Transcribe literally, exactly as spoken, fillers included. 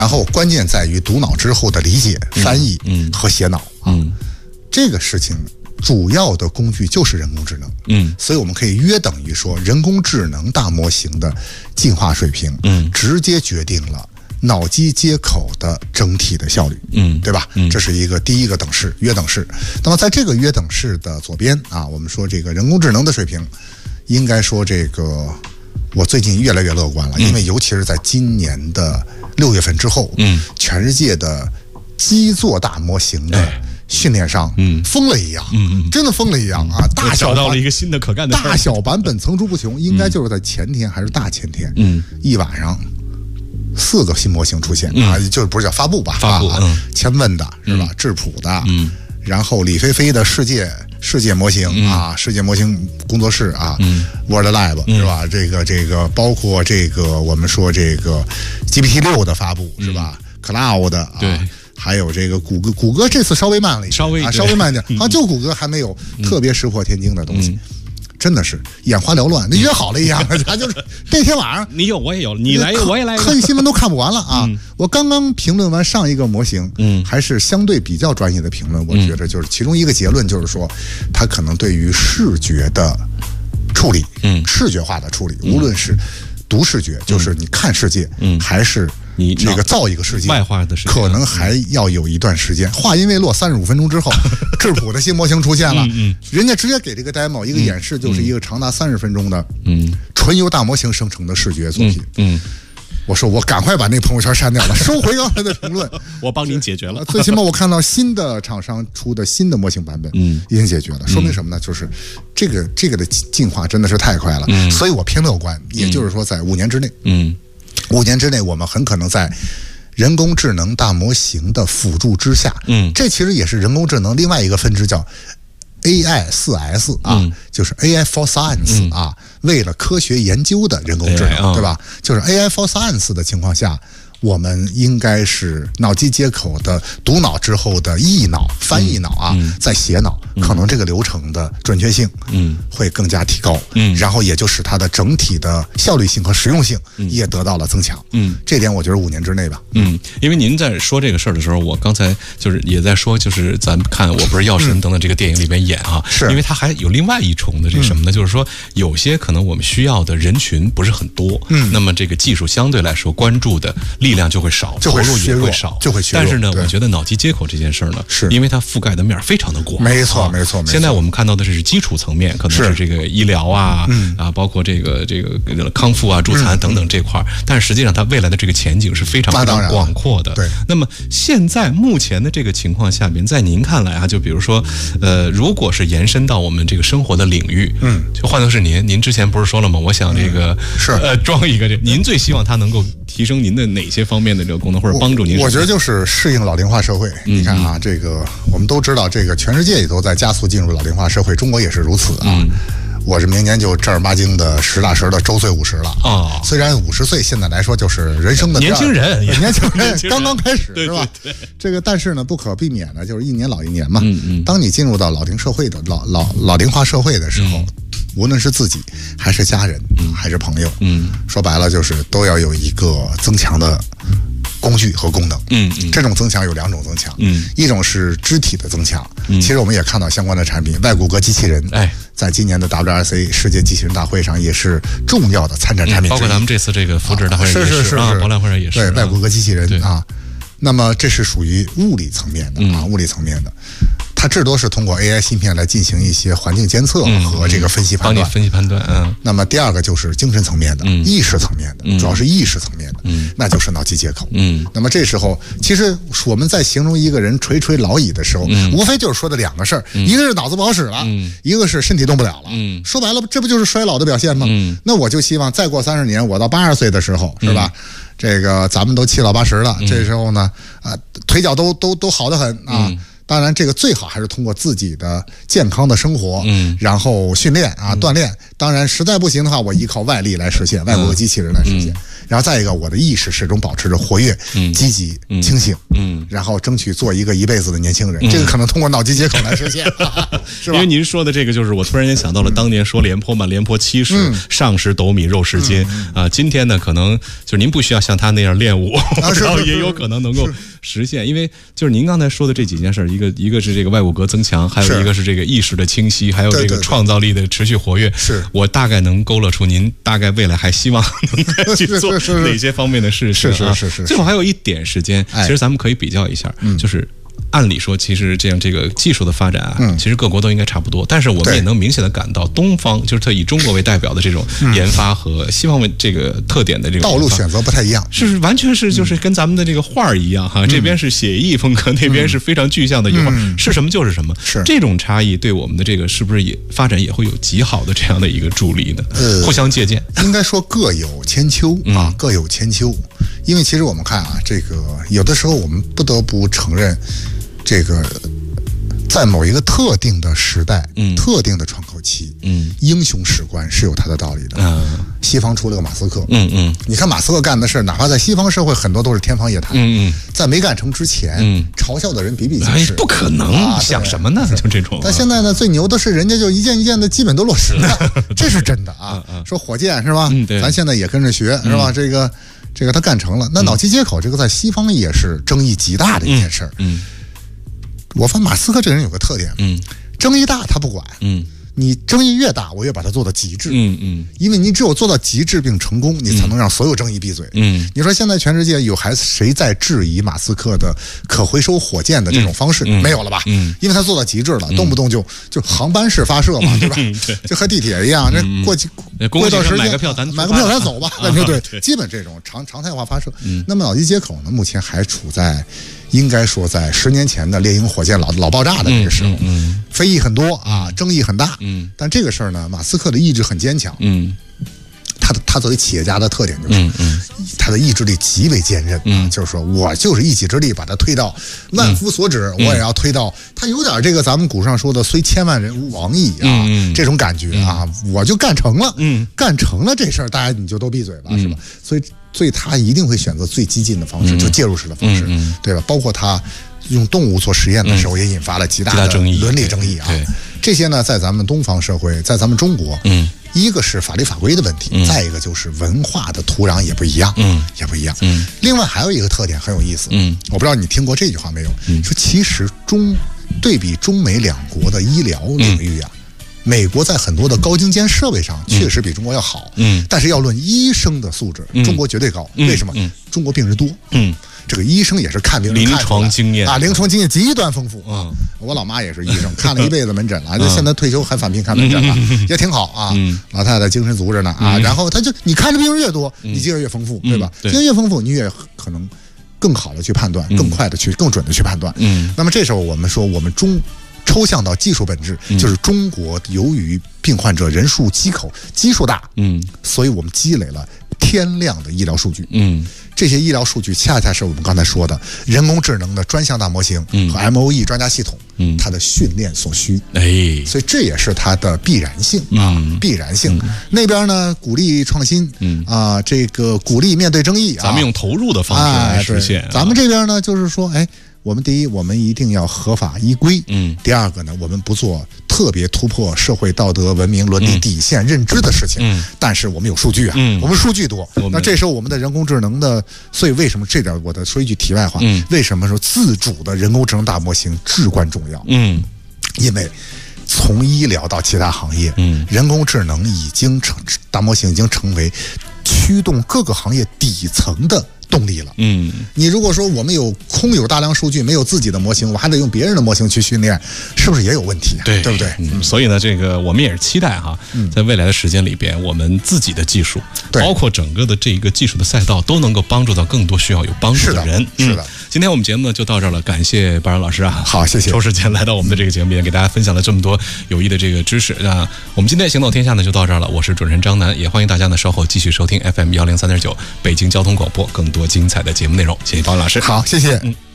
然后关键在于读脑之后的理解、翻译和写脑啊， 嗯、 这个事情主要的工具就是人工智能。 嗯， 所以我们可以约等于说，人工智能大模型的进化水平， 嗯， 直接决定了脑机接口的整体的效率， 嗯， 对吧？ 嗯， 这是一个第一个等式，约等式。那么在这个约等式的左边啊，我们说这个人工智能的水平，应该说这个我最近越来越乐观了， 嗯、 因为尤其是在今年的六月份之后， 嗯， 全世界的基座大模型的训练上， 嗯， 疯了一样， 嗯， 真的疯了一样啊！大小找到了一个新的可干的事， 大小版本层出不穷，应该就是在前天还是大前天， 嗯， 一晚上四个新模型出现、 嗯、 啊，就是不是叫发布吧？ 发布， 啊、 嗯， 千问的是吧？质朴的， 嗯， 然后李飞飞的世界世界模型、 嗯、 啊，世界模型工作室啊， 嗯 ，World Lab、嗯、是吧？这个这个包括这个我们说这个 G P T 六的发布、嗯、是吧 ？Cloud 啊， 对。 还有这个谷歌，谷歌这次稍微慢了一点， 稍微啊，稍微慢一点， 嗯、 好像就谷歌还没有特别石破天惊的东西， 嗯、 真的是眼花缭乱，那约好了一样，他就是那天晚上你有我也有，你来我也来， 科技新闻都看不完了啊！ 嗯、 我刚刚评论完上一个模型， 嗯， 还是相对比较专业的评论，我觉得就是其中一个结论就是说，它可能对于视觉的处理， 嗯， 视觉化的处理，无论是读视觉，就是你看世界， 嗯， 还是你这个造一个世界， 外化的世界， 可能还要有一段时间。话音未落，三十五分钟之后，质朴的新模型出现了， 嗯， 人家直接给这个 demo 一个演示，就是一个长达三十分钟的， 嗯， 纯由大模型生成的视觉作品， 嗯。嗯我说我赶快把那朋友圈删掉了，收回刚才的评论。 我帮您解决了， 最起码我看到新的厂商出的新的模型版本，嗯，已经解决了，说明什么呢？就是这个这个的进化真的是太快了， 嗯， 所以我偏乐观，也就是说在五年之内， 嗯， 五年之内我们很可能在人工智能大模型的辅助之下， 嗯， 这其实也是人工智能另外一个分支叫A I 四 S 啊、 嗯， 就是 A I for Science、嗯、啊，为了科学研究的人工智能， 对, 对吧？就是 A I for Science 的情况下，我们应该是脑机接口的读脑之后的译脑、翻译脑啊， 嗯、 再写脑、嗯，可能这个流程的准确性，嗯，会更加提高， 嗯， 然后也就使它的整体的效率性和实用性也得到了增强， 嗯， 这点我觉得五年之内吧， 嗯，因为您在说这个事儿的时候，我刚才就是也在说，就是咱们看《我不是药神》等等这个电影里面演啊， 是、 嗯，因为它还有另外一重的这什么呢？嗯、就是说有些可能我们需要的人群不是很多，嗯，那么这个技术相对来说关注的力量就会少， 就会投入也会少， 就会削弱。 但是呢，我觉得脑机接口这件事儿呢， 是因为它覆盖的面非常的广， 没错，没错。 现在我们看到的是基础层面，可能是这个医疗啊， 嗯、 啊，包括这个这个康复啊、助残等等这块儿、嗯，但是实际上它未来的这个前景是非常非常广阔的。 对。 那么现在目前的这个情况下边，在您看来啊，就比如说，呃，如果是延伸到我们这个生活的领域， 嗯， 就换作是您，您之前不是说了吗？我想这个、 嗯、是呃装一个这，您最希望它能够提升您的哪些方面的这个功能，或者帮助您？ 我觉得就是适应老龄化社会。 嗯、 你看啊，这个我们都知道，这个全世界也都在加速进入老龄化社会，中国也是如此啊。 嗯、 我是明年就正儿八经的实打实的周岁五十了啊、 哦。 虽然五十岁现在来说就是人生的年轻人， 年轻人刚刚开始对是吧？ 对对这个但是呢，不可避免的就是一年老一年嘛。 嗯嗯。 当你进入到老龄社会的老老老龄化社会的时候。嗯，无论是自己还是家人，嗯，还是朋友，嗯，说白了就是都要有一个增强的工具和功能， 嗯嗯， 这种增强有两种增强， 嗯， 一种是肢体的增强， 嗯， 其实我们也看到相关的产品，外骨骼机器人， 哎， 在今年的 W R C 世界机器人大会上也是重要的参展产品之一， 包括咱们这次这个福祉大会是是是啊，博览会上也是， 对外骨骼机器人啊，那么这是属于物理层面的啊，物理层面的。它至多是通过 A I 芯片来进行一些环境监测和这个分析判断， 帮你分析判断。嗯， 那么第二个就是精神层面的、 嗯、 意识层面的、 嗯， 主要是意识层面的， 嗯， 那就是脑机接口。 嗯， 那么这时候其实我们在形容一个人垂垂老矣的时候， 嗯、 无非就是说的两个事儿、 嗯， 一个是脑子不好使了， 嗯， 一个是身体动不了了。 嗯， 说白了，这不就是衰老的表现吗？ 嗯， 那我就希望再过三十年，我到八十岁的时候，是吧？ 嗯， 这个咱们都七老八十了， 嗯、 这时候呢，啊、呃，腿脚都都都好得很啊。 嗯， 当然，这个最好还是通过自己的健康的生活， 嗯， 然后训练啊，锻炼。当然，实在不行的话，我依靠外力来实现，外国机器人来实现。然后再一个，我的意识始终保持着活跃、积极、清醒，嗯，然后争取做一个一辈子的年轻人。这个可能通过脑机接口来实现，是吧？ 因为您说的这个，就是我突然间想到了当年说廉颇嘛，廉颇七十，上十斗米肉十斤啊。今天呢，可能就是您不需要像他那样练武，然后也有可能能够实现。因为就是您刚才说的这几件事，一个一个是这个外骨骼增强，还有一个是这个意识的清晰，还有这个创造力的持续活跃。 是我大概能勾勒出您大概未来还希望能去做哪些方面的事情。 是是是是。 最后还有一点时间，其实咱们可以比较一下，就是。按理说，其实这样这个技术的发展啊，嗯、其实各国都应该差不多。但是我们也能明显的感到，东方就是特以中国为代表的这种研发和西方为这个特点的这种道路选择不太一样， 是完全是就是跟咱们的这个画儿一样哈。嗯、这边是写意风格，那边是非常具象的油画，嗯、是什么就是什么。 是这种差异对我们的这个是不是也发展也会有极好的这样的一个助力呢？呃，互相借鉴， 应该说各有千秋啊，嗯、各有千秋。因为其实我们看啊，这个有的时候我们不得不承认。这个在某一个特定的时代、嗯、特定的窗口期，嗯，英雄史观是有它的道理的。嗯，西方出了个马斯克，嗯嗯，你看马斯克干的事，哪怕在西方社会，很多都是天方夜谭。嗯嗯，在没干成之前，嗯，嘲笑的人比比皆是。 哎，不可能，啊、想什么呢？就这种。 但现在呢，最牛的是人家就一件一件的基本都落实了，这是真的啊。嗯嗯、说火箭是吧？嗯，对，咱现在也跟着学，是吧？嗯、这个这个他干成了。那脑机接口这个在西方也是争议极大的一件事。嗯。嗯我发现马斯克这个人有个特点，嗯，争议大他不管，嗯，你争议越大，我越把它做到极致，嗯嗯，因为你只有做到极致并成功，你才能让所有争议闭嘴，嗯。你说现在全世界有还谁在质疑马斯克的可回收火箭的这种方式？嗯、没有了吧？嗯，因为他做到极致了，动不动就就航班式发射嘛，对吧？对，就和地铁一样，这过去过一段时间买个票咱买个票咱走吧，对不对？基本这种常常态化发射。那么脑机接口呢，目前还处在。应该说，在十年前的猎鹰火箭老老爆炸的那个时候，嗯嗯、非议很多啊，争议很大。嗯，但这个事儿呢，马斯克的意志很坚强。嗯，他的他作为企业家的特点就是，嗯嗯、他的意志力极为坚韧。嗯，就是说我就是一己之力把他推到万夫所指，嗯、我也要推到他有点这个咱们古上说的虽千万人吾往矣啊，嗯、这种感觉啊，嗯、我就干成了。嗯，干成了这事儿，大家你就都闭嘴吧，嗯、是吧？所以。所以他一定会选择最激进的方式，嗯、就介入式的方式，嗯嗯、对吧？包括他用动物做实验的时候，也引发了极大的伦理争议啊。这些呢，在咱们东方社会，在咱们中国，嗯，一个是法律法规的问题，嗯、再一个就是文化的土壤也不一样，嗯，也不一样。嗯，另外还有一个特点很有意思，嗯，我不知道你听过这句话没有？嗯、说其实中对比中美两国的医疗领域啊。嗯美国在很多的高精尖设备上确实比中国要好，嗯，但是要论医生的素质，嗯、中国绝对高。嗯、为什么？嗯、中国病人多，嗯，这个医生也是看病人临床经验啊，临床经验极端丰富啊。嗯、我老妈也是医生，看了一辈子门诊了，就、嗯、现在退休还返聘看门诊了，嗯、也挺好啊。嗯、老太太精神足着呢啊，嗯、然后他就你看的病人越多，你经验越丰富，嗯、对吧？经验越丰富，你越可能更好的去判断，更快的去，更准的去判断。嗯，那么这时候我们说，我们中。抽象到技术本质，就是中国由于病患者人数基口基数大，嗯，所以我们积累了天量的医疗数据，嗯，这些医疗数据恰恰是我们刚才说的人工智能的专项大模型和 M O E 专家系统，嗯，它的训练所需，哎，所以这也是它的必然性啊，嗯、必然性。嗯、那边呢，鼓励创新，嗯啊，这个鼓励面对争议啊， 咱们用投入的方式来实现。 哎、咱们这边呢，就是说，哎。我们第一，我们一定要合法依规。嗯。第二个呢，我们不做特别突破社会道德、文明、伦理底线认知的事情。嗯。但是我们有数据啊，嗯、我们数据多。那这时候我们的人工智能的，所以为什么这点我再说一句题外话？嗯。为什么说自主的人工智能大模型至关重要？嗯。因为从医疗到其他行业，嗯，人工智能已经成大模型已经成为驱动各个行业底层的。动力了，嗯，你如果说我们有空有大量数据，没有自己的模型，我还得用别人的模型去训练，是不是也有问题？对，对不对？ 嗯，所以呢，这个我们也是期待哈，在未来的时间里边，我们自己的技术，包括整个的这一个技术的赛道，都能够帮助到更多需要有帮助的人。 是的， 今天我们节目呢就到这儿了，感谢巴然老师啊， 好，谢谢， 抽时间来到我们的这个节目里面，给大家分享了这么多有益的这个知识。那我们今天行走天下呢就到这儿了，我是主持人张楠，也欢迎大家呢稍后继续收听 F M 幺零三点九北京交通广播更多精彩的节目内容。谢谢包老师， 好，谢谢。嗯。